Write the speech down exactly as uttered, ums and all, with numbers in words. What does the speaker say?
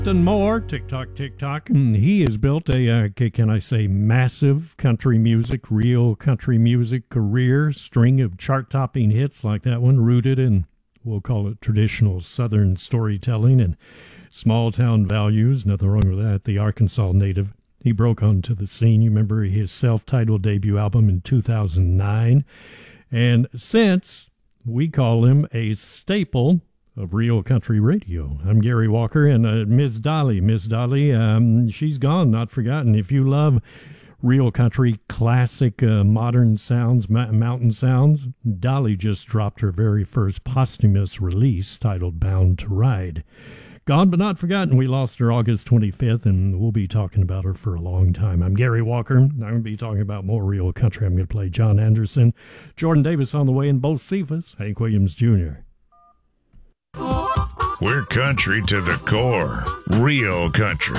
And more. Tick-tock, tick-tock. He has built a, uh, can I say, massive country music, real country music career, string of chart-topping hits like that one, rooted in, we'll call it traditional Southern storytelling and small-town values. Nothing wrong with that. The Arkansas native. He broke onto the scene. You remember his self-titled debut album in two thousand nine. And since, we call him a staple of real country radio. I'm Gary Walker, and uh, Miss Dolly, Miss Dolly, um, she's gone, not forgotten. If you love real country, classic uh, modern sounds, ma- mountain sounds, Dolly just dropped her very first posthumous release titled Bound to Ride. Gone but not forgotten. We lost her August twenty-fifth, and we'll be talking about her for a long time. I'm Gary Walker. I'm going to be talking about more real country. I'm going to play John Anderson, Jordan Davis on the way, and both Cephas, Hank Williams Junior We're country to the core. Real country.